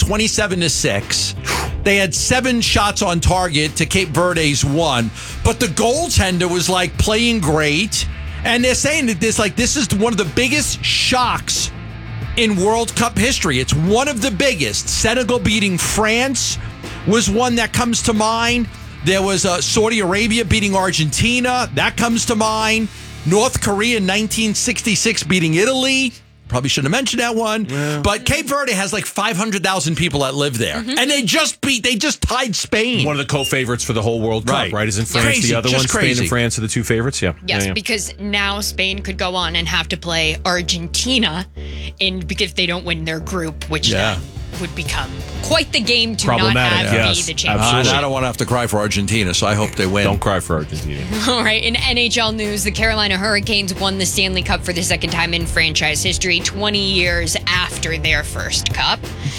27-6. They had 7 shots on target to Cape Verde's 1. But the goaltender was like playing great. And they're saying that this is one of the biggest shocks in World Cup history. It's one of the biggest. Senegal beating France was one that comes to mind. There was Saudi Arabia beating Argentina. That comes to mind. North Korea in 1966 beating Italy. Probably shouldn't have mentioned that one. Yeah. But Cape Verde has like 500,000 people that live there. Mm-hmm. And they just tied Spain. One of the co-favorites for the whole World Cup, right? Isn't France crazy, the other one? Crazy. Spain and France are the 2 favorites, yeah. Yes, yeah. Because now Spain could go on and have to play Argentina because they don't win their group, which would become quite the game to not have be the championship. I don't want to have to cry for Argentina, so I hope they win. Don't cry for Argentina. All right, in NHL news, the Carolina Hurricanes won the Stanley Cup for the second time in franchise history, 20 years after their first cup.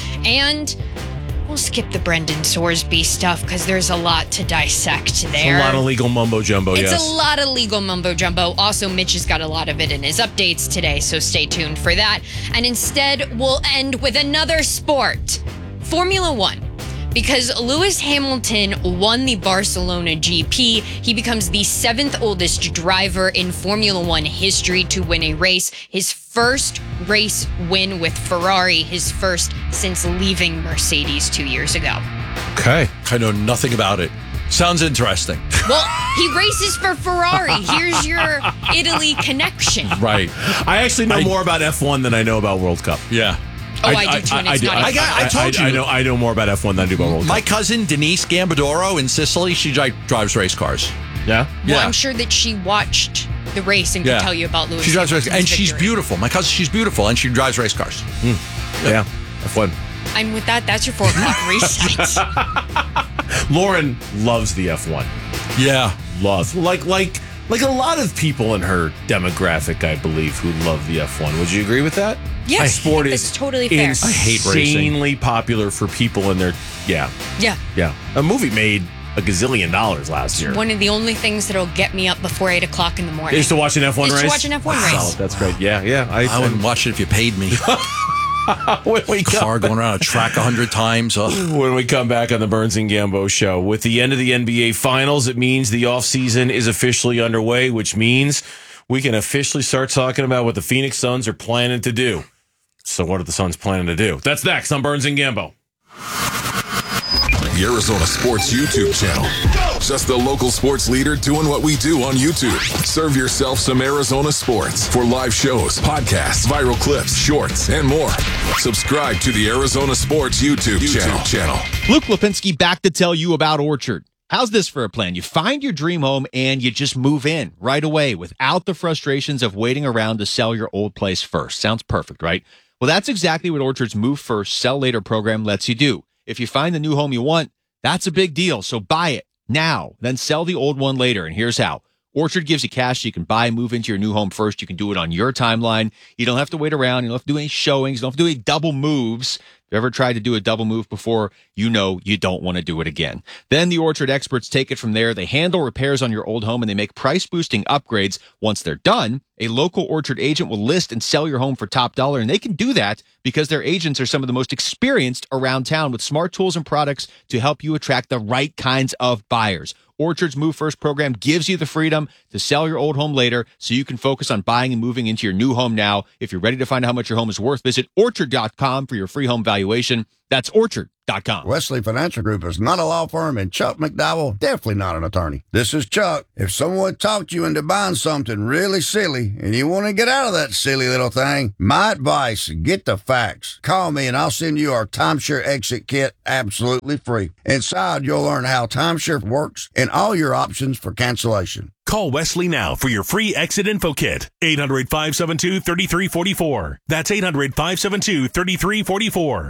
And we'll skip the Brendan Sorsby stuff because there's a lot to dissect there. It's a lot of legal mumbo-jumbo, It's a lot of legal mumbo-jumbo. Also, Mitch has got a lot of it in his updates today, so stay tuned for that. And instead, we'll end with another sport, Formula One. Because Lewis Hamilton won the Barcelona GP, he becomes the 7th oldest driver in Formula One history to win a race. His first race win with Ferrari, his first since leaving Mercedes 2 years ago. Okay. I know nothing about it. Sounds interesting. Well, he races for Ferrari. Here's your Italy connection. Right. I actually know more about F1 than I know about World Cup. Yeah. Oh, I do too. And I told you. I know more about F1 than I do about World Cup. My cousin Denise Gambadoro in Sicily, she drives race cars. Yeah? Well, I'm sure that she watched the race and could tell you about Lewis. She drives race, and she's beautiful. My cousin, she's beautiful, and she drives race cars. Yeah, F1. And with that, that's your 4 o'clock reset. Lauren loves the F1. Yeah. Loves. Like like a lot of people in her demographic, I believe, who love the F1. Would you agree with that? Yes, sport it's is totally fair. I hate racing. Insanely popular for people in their Yeah. A movie made $1 gazillion last year. One of the only things that'll get me up before 8 o'clock in the morning. Is to watch an F1 race? To watch an F1 race. Oh, that's great. Yeah. I wouldn't watch it if you paid me. Car going around a track 100 times. When we come back on the Burns and Gambo show, with the end of the NBA Finals, it means the offseason is officially underway, which means we can officially start talking about what the Phoenix Suns are planning to do. So what are the Suns planning to do? That's next on Burns and Gambo. The Arizona Sports YouTube channel. Just the local sports leader doing what we do on YouTube. Serve yourself some Arizona sports for live shows, podcasts, viral clips, shorts, and more. Subscribe to the Arizona Sports YouTube channel. Luke Lipinski back to tell you about Orchard. How's this for a plan? You find your dream home and you just move in right away without the frustrations of waiting around to sell your old place first. Sounds perfect, right? Well, that's exactly what Orchard's Move First, Sell Later program lets you do. If you find the new home you want, that's a big deal. So buy it now, then sell the old one later. And here's how. Orchard gives you cash so you can buy and move into your new home first. You can do it on your timeline. You don't have to wait around. You don't have to do any showings. You don't have to do any double moves. If you ever tried to do a double move before, you know you don't want to do it again. Then the Orchard experts take it from there. They handle repairs on your old home and they make price-boosting upgrades. Once they're done, a local Orchard agent will list and sell your home for top dollar. And they can do that because their agents are some of the most experienced around town with smart tools and products to help you attract the right kinds of buyers. Orchard's Move First program gives you the freedom to sell your old home later so you can focus on buying and moving into your new home now. If you're ready to find out how much your home is worth, visit Orchard.com for your free home valuation. That's Orchard.com. Wesley Financial Group is not a law firm, and Chuck McDowell, definitely not an attorney. This is Chuck. If someone talked you into buying something really silly and you want to get out of that silly little thing, my advice, get the facts. Call me and I'll send you our timeshare exit kit absolutely free. Inside, you'll learn how timeshare works and all your options for cancellation. Call Wesley now for your free exit info kit. 800-572-3344. That's 800-572-3344.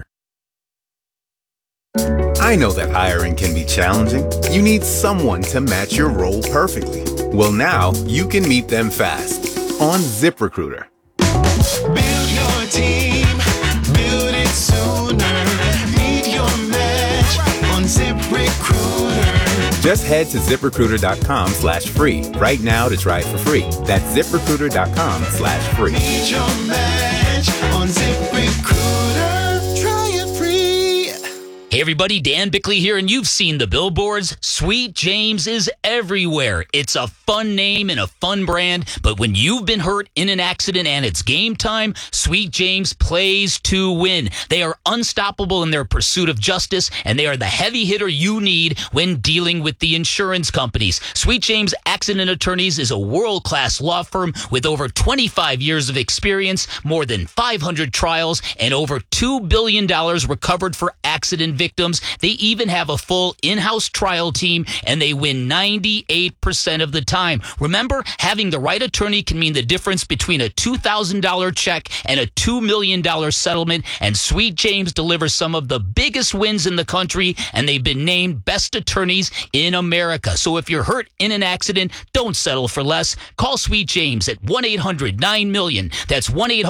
I know that hiring can be challenging. You need someone to match your role perfectly. Well, now you can meet them fast on ZipRecruiter. Build your team, build it sooner. Meet your match on ZipRecruiter. Just head to ZipRecruiter.com/free right now to try it for free. That's ZipRecruiter.com/free. Meet your match on ZipRecruiter. Try it free. Hey everybody, Dan Bickley here, and you've seen the billboards. Sweet James is everywhere. It's a fun name and a fun brand, but when you've been hurt in an accident and it's game time, Sweet James plays to win. They are unstoppable in their pursuit of justice, and they are the heavy hitter you need when dealing with the insurance companies. Sweet James Accident Attorneys is a world-class law firm with over 25 years of experience, more than 500 trials, and over $2 billion recovered for accident victims. They even have a full in-house trial team, and they win 98% of the time. Remember, having the right attorney can mean the difference between a $2,000 check and a $2 million settlement, and Sweet James delivers some of the biggest wins in the country, and they've been named best attorneys in America. So if you're hurt in an accident, don't settle for less. Call Sweet James at 1-800-9-MILLION. That's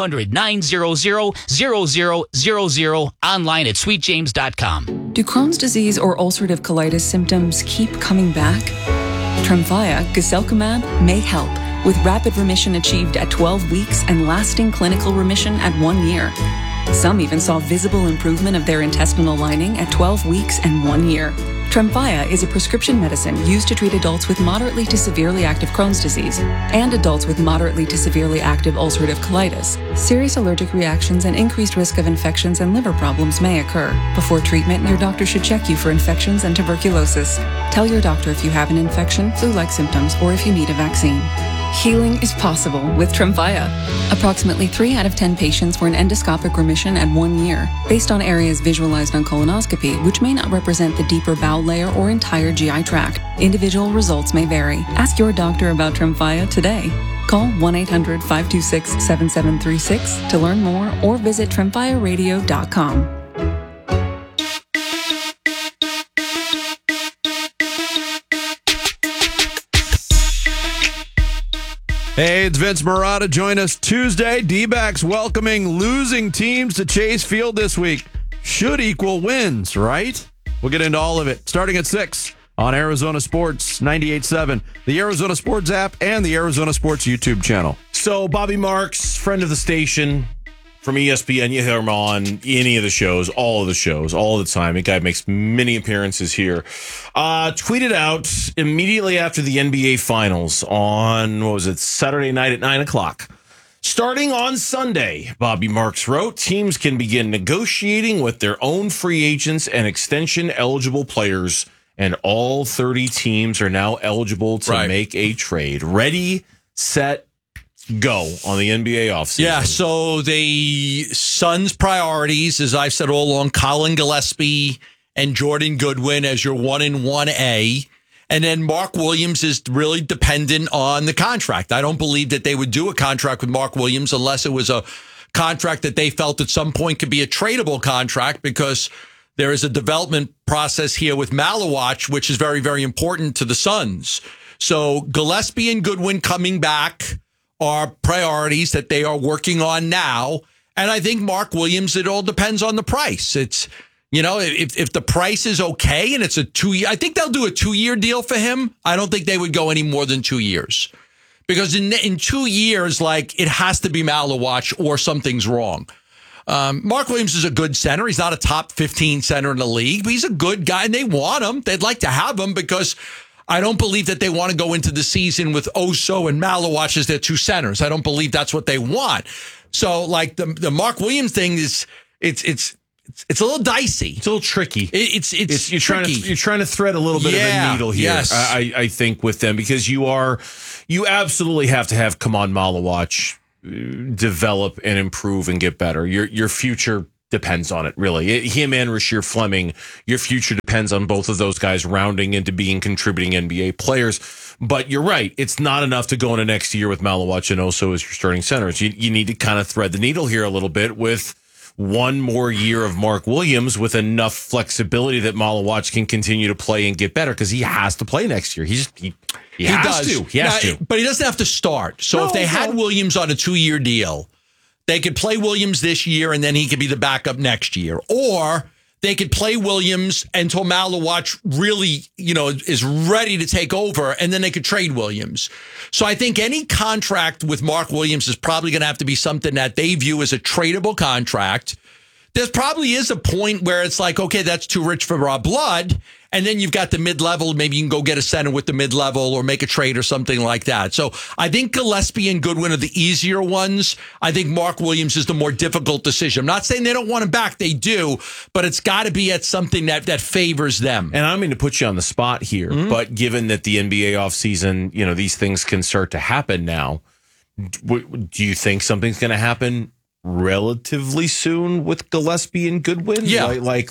1-800-900-0000, online at sweetjames.com. Do Crohn's disease or ulcerative colitis symptoms keep coming back? Tremfya, guselkumab, may help, with rapid remission achieved at 12 weeks and lasting clinical remission at 1 year. Some even saw visible improvement of their intestinal lining at 12 weeks and 1 year. Tremfya is a prescription medicine used to treat adults with moderately to severely active Crohn's disease and adults with moderately to severely active ulcerative colitis. Serious allergic reactions and increased risk of infections and liver problems may occur. Before treatment, your doctor should check you for infections and tuberculosis. Tell your doctor if you have an infection, flu-like symptoms, or if you need a vaccine. Healing is possible with Tremfya. Approximately 3 out of 10 patients were in endoscopic remission at 1 year, based on areas visualized on colonoscopy, which may not represent the deeper bowel layer or entire GI tract. Individual results may vary. Ask your doctor about Tremfya today. Call 1-800-526-7736 to learn more or visit TremfyaRadio.com. Hey, it's Vince Marotta. Join us Tuesday. D-backs welcoming losing teams to Chase Field this week. Should equal wins, right? We'll get into all of it starting at 6 on Arizona Sports 98.7, the Arizona Sports app, and the Arizona Sports YouTube channel. So Bobby Marks, friend of the station from ESPN, you hear him on any of the shows, all the time. The guy makes many appearances here. Tweeted out immediately after the NBA Finals on, Saturday night at 9 o'clock. Starting on Sunday, Bobby Marks wrote, teams can begin negotiating with their own free agents and extension-eligible players, and all 30 teams are now eligible to make a trade. Ready, set, go on the NBA offseason. Yeah, so the Suns' priorities, as I've said all along, Colin Gillespie and Jordan Goodwin as your 1 and 1A. And then Mark Williams is really dependent on the contract. I don't believe that they would do a contract with Mark Williams unless it was a contract that they felt at some point could be a tradable contract, because there is a development process here with Malawach, which is very, very important to the Suns. So Gillespie and Goodwin coming back are priorities that they are working on now. And I think Mark Williams, it all depends on the price. It's, if the price is okay and it's a 2-year, I think they'll do a 2-year deal for him. I don't think they would go any more than 2 years, because in 2 years, it has to be Malawach or something's wrong. Mark Williams is a good center. He's not a top 15 center in the league, but he's a good guy, and they want him. They'd like to have him, because I don't believe that they want to go into the season with Oso and Malawach as their two centers. I don't believe that's what they want. So, the Mark Williams thing is, it's a little dicey. It's a little tricky. It's you're tricky. trying to thread a little bit of a needle here. Yes. I think with them, because you absolutely have to have Kaman Malawach develop and improve and get better. Your future depends on it, really. Him and Rasheer Fleming, your future depends on both of those guys rounding into being contributing NBA players. But you're right. It's not enough to go into next year with Malawach and Oso as your starting centers. You need to kind of thread the needle here a little bit with one more year of Mark Williams, with enough flexibility that Malawach can continue to play and get better, because he has to play next year. He has to. But he doesn't have to start. So if they had Williams on a 2-year deal, they could play Williams this year and then he could be the backup next year. Or they could play Williams until Malawach really, is ready to take over, and then they could trade Williams. So I think any contract with Mark Williams is probably going to have to be something that they view as a tradable contract. There probably is a point where it's like, okay, that's too rich for raw blood. And then you've got the mid-level. Maybe you can go get a center with the mid-level or make a trade or something like that. So I think Gillespie and Goodwin are the easier ones. I think Mark Williams is the more difficult decision. I'm not saying they don't want him back. They do. But it's got to be at something that favors them. And I'm going to put you on the spot here. Mm-hmm. But given that the NBA offseason, these things can start to happen now, do you think something's going to happen relatively soon with Gillespie and Goodwin? Yeah.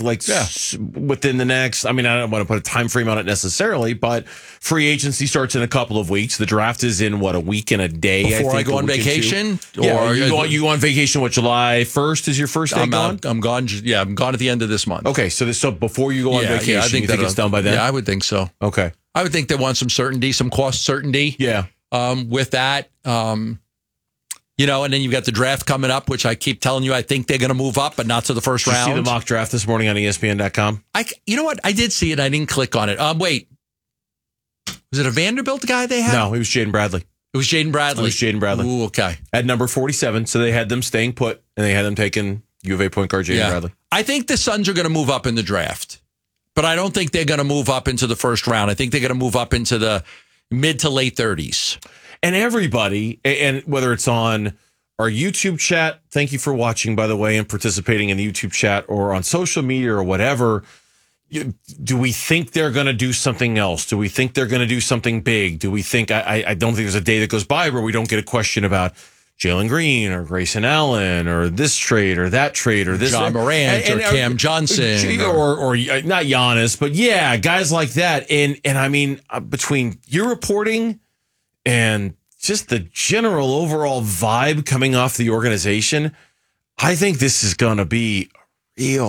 Within the next, I don't want to put a time frame on it necessarily, but free agency starts in a couple of weeks. The draft is in a week and a day. Before I go on vacation? Or you go on vacation, July 1st is your first day gone? I'm gone. Yeah, I'm gone at the end of this month. Okay. So before you go on vacation, I think it's done by then? Yeah, I would think so. Okay. I would think they want some certainty, some cost certainty. Yeah. With that, and then you've got the draft coming up, which I keep telling you, I think they're going to move up, but not to the first round. Did you see the mock draft this morning on ESPN.com? You know what? I did see it. I didn't click on it. Wait. Was it a Vanderbilt guy they had? No, it was Jaden Bradley. It was Jaden Bradley. Ooh, okay. At number 47, so they had them staying put, and they had them taking U of A point guard Jaden Bradley. I think the Suns are going to move up in the draft, but I don't think they're going to move up into the first round. I think they're going to move up into the mid to late 30s. And everybody, and whether it's on our YouTube chat, thank you for watching, by the way, and participating in the YouTube chat, or on social media or whatever, do we think they're going to do something else? Do we think they're going to do something big? Do we think, I don't think there's a day that goes by where we don't get a question about Jalen Green or Grayson Allen or this trade or that trade or this. John Morant or Cam Johnson. Or not Giannis, but guys like that. And between your reporting and just the general overall vibe coming off the organization, I think this is going to be a real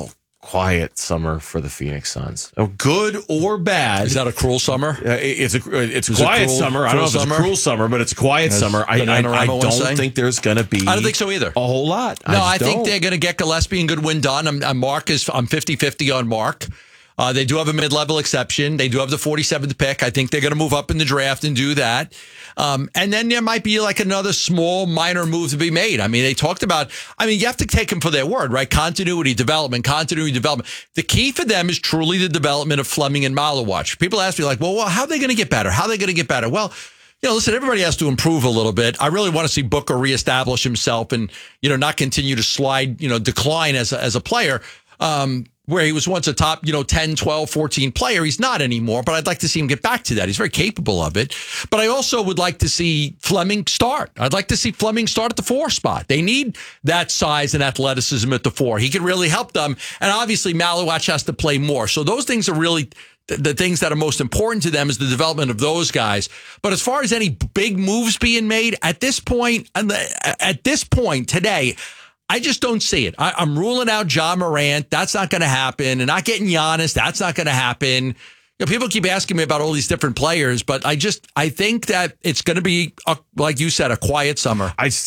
quiet summer for the Phoenix Suns. Good or bad. Is that a cruel summer? It's a quiet summer. I don't know if it's a cruel summer, but it's a quiet summer. I don't think there's going to be. I don't think so either. A whole lot. No, I think they're going to get Gillespie and Goodwin done. I'm 50-50 on Mark. They do have a mid-level exception. They do have the 47th pick. I think they're going to move up in the draft and do that. And then there might be like another small minor move to be made. I mean, they talked about, you have to take them for their word, right? Continuity, development. The key for them is truly the development of Fleming and Malawach. People ask me like, well, how are they going to get better? Well, listen, everybody has to improve a little bit. I really want to see Booker reestablish himself and, not continue to slide, decline as a player. Where he was once a top, 10, 12, 14 player. He's not anymore, but I'd like to see him get back to that. He's very capable of it. But I also would like to see Fleming start. I'd like to see Fleming start at the 4 spot. They need that size and athleticism at the 4. He can really help them. And obviously, Malawach has to play more. So those things are really the things that are most important to them is the development of those guys. But as far as any big moves being made at this point today, I just don't see it. I'm ruling out Ja Morant. That's not going to happen. And not getting Giannis. That's not going to happen. People keep asking me about all these different players, but I think that it's going to be, like you said, a quiet summer. I've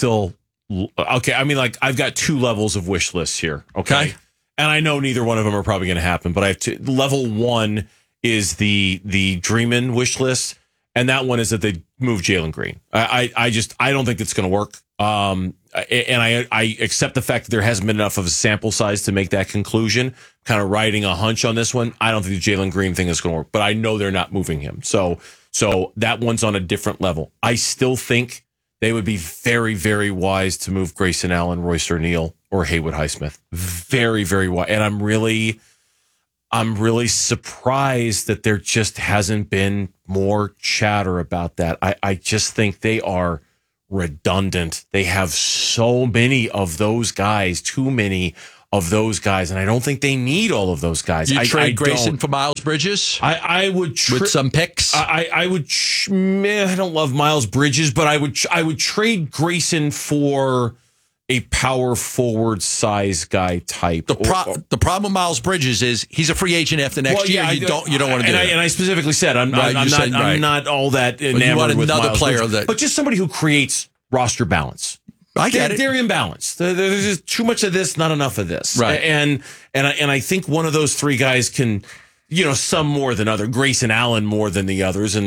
got 2 levels of wish lists here. Okay. And I know neither one of them are probably going to happen, but I have 2. Level 1 is the Dreamin' wish list. And that one is that they move Jalen Green. I don't think it's going to work. And I accept the fact that there hasn't been enough of a sample size to make that conclusion. Kind of riding a hunch on this one. I don't think the Jalen Green thing is going to work, but I know they're not moving him. So that one's on a different level. I still think they would be very, very wise to move Grayson Allen, Royce O'Neal, or Haywood Highsmith. Very, very wise. And I'm really surprised that there just hasn't been more chatter about that. I just think they are redundant. They have so many of those guys, too many of those guys, and I don't think they need all of those guys. You trade Grayson for Miles Bridges? I would with some picks. I don't love Miles Bridges, but I would trade Grayson for a power forward size guy type. The problem with Miles Bridges is he's a free agent after next year. You don't want to do that. And I specifically said I'm not all that enamored with Miles Bridges, but just somebody who creates roster balance. I get it. They're imbalanced. There's just too much of this, not enough of this. Right. And I think one of those 3 guys can, some more than other. Grayson Allen more than the others, and